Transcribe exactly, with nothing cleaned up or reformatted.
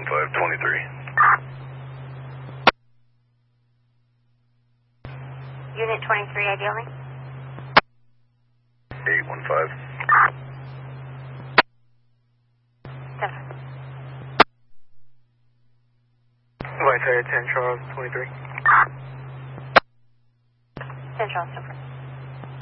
five twenty-three. Unit twenty-three, ideally. eight one five. Seven. White Tiger ten Charles twenty-three. ten Charles, seven.